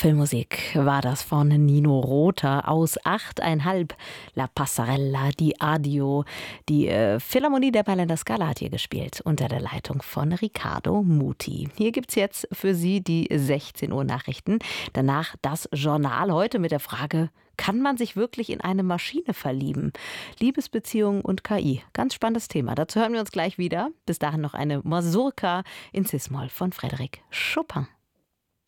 Filmmusik war das von Nino Rota aus 8,5. La Passarella di Addio. Die Philharmonie der Mailänder Scala hat hier gespielt, unter der Leitung von Riccardo Muti. Hier gibt's jetzt für Sie die 16 Uhr Nachrichten. Danach das Journal heute mit der Frage: Kann man sich wirklich in eine Maschine verlieben? Liebesbeziehungen und KI. Ganz spannendes Thema. Dazu hören wir uns gleich wieder. Bis dahin noch eine Mazurka in Cis-Moll von Frédéric Chopin.